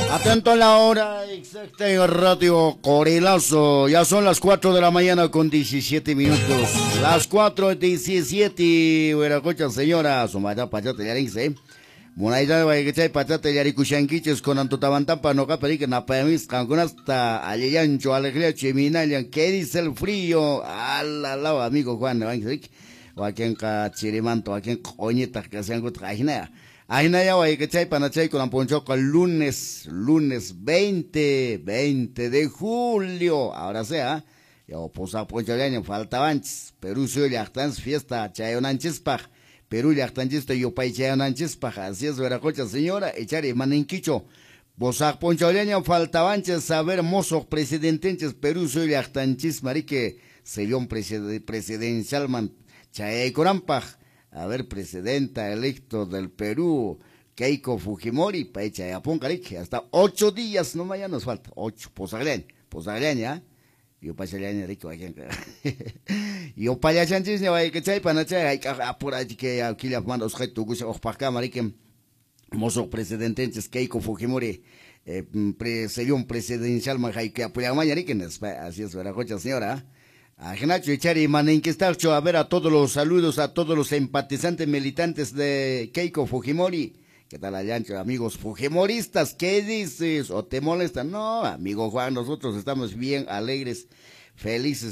Atento a la hora exacta en Radio Corelazo. Ya son las 4 de la mañana con 17 minutos. Las 4:17. Buenas noches, señora. Sumada pachate yarinse. Munaida vaigachay pachate yarikushankiches con antotabantampa no caperique napamis canconasta aliancho alegría chiminalian. ¿Qué dice el frío? Alala, amigo Juan Evangelista. O aquí en Cachirimanto, aquí en Coñeta, que se han encontrado. Ahina ya voy que chay panachay con Amponchoco lunes 20 de julio. Ahora sea, yo posa poncholeño faltabanches. Perú soy yactans fiesta chayonanchispaj. Perú yactanchista yo pay chayonanchispaj. Así es, veracocha señora, echare maninquicho. Posa poncholeño faltabanches saber mozo presidentenches. Perú soy yactanchis marique. Sellón presidencial man chay corampaj. A ver, presidenta electo del Perú, Keiko Fujimori, Paicha de Aponcarique, hasta 8 días, no ya nos falta, 8, posagleña, yo pasaleña rico aquí, yo payachanchis, ne vaya que chay, panachay, hay que apurar que aquí le mando objeto, gusa, ojpaca, marique, mozo presidente, Keiko Fujimori, sellón presidencial, hay que apoyar mañana, así es, veracocha señora, a Genacho Echari Maninquistarcho, a ver a todos los saludos, a todos los simpatizantes militantes de Keiko Fujimori. ¿Qué tal allá, amigos fujimoristas? ¿Qué dices? ¿O te molestan? No, amigo Juan, nosotros estamos bien alegres, felices.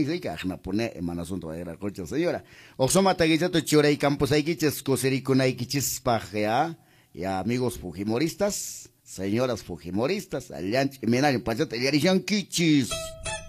Señora. Oxoma Taguichato Chora y Campos Aiquiches, Cosericonaiquiches Pajea. Ya, amigos fujimoristas, señoras fujimoristas, allá, miren, pachate, Yarishan Kichis.